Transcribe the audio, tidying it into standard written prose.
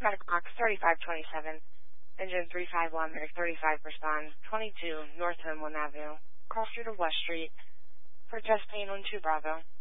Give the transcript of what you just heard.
Static Box 3527. Engine 351, Medic 35, respond. 22, North Hemland Avenue. Cross Street of West Street. For test plane 12 Bravo.